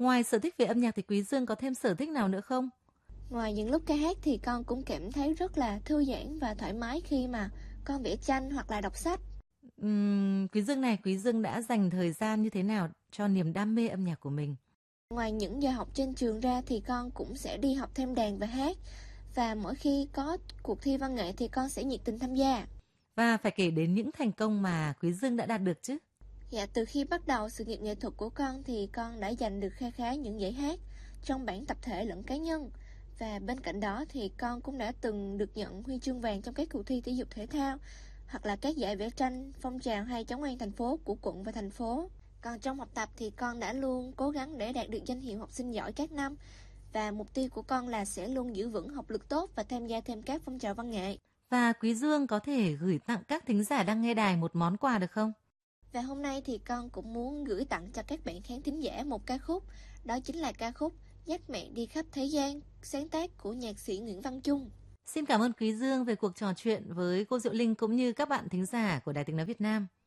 Ngoài sở thích về âm nhạc thì Quý Dương có thêm sở thích nào nữa không? Ngoài những lúc ca hát thì con cũng cảm thấy rất là thư giãn và thoải mái khi mà con vẽ tranh hoặc là đọc sách. Quý Dương đã dành thời gian như thế nào cho niềm đam mê âm nhạc của mình? Ngoài những giờ học trên trường ra thì con cũng sẽ đi học thêm đàn và hát. Và mỗi khi có cuộc thi văn nghệ thì con sẽ nhiệt tình tham gia. Và phải kể đến những thành công mà Quý Dương đã đạt được chứ. Dạ, từ khi bắt đầu sự nghiệp nghệ thuật của con thì con đã giành được kha khá những giải hát trong bảng tập thể lẫn cá nhân. Và bên cạnh đó thì con cũng đã từng được nhận huy chương vàng trong các cuộc thi thể dục thể thao hoặc là các giải vẽ tranh, phong trào hay chống an thành phố của quận và thành phố. Còn trong học tập thì con đã luôn cố gắng để đạt được danh hiệu học sinh giỏi các năm. Và mục tiêu của con là sẽ luôn giữ vững học lực tốt và tham gia thêm các phong trào văn nghệ. Và Quý Dương có thể gửi tặng các thính giả đang nghe đài một món quà được không? Và hôm nay thì con cũng muốn gửi tặng cho các bạn khán thính giả một ca khúc. Đó chính là ca khúc Dắt mẹ đi khắp thế gian, sáng tác của nhạc sĩ Nguyễn Văn Chung. Xin cảm ơn Quý Dương về cuộc trò chuyện với cô Diệu Linh cũng như các bạn thính giả của Đài Tiếng nói Việt Nam.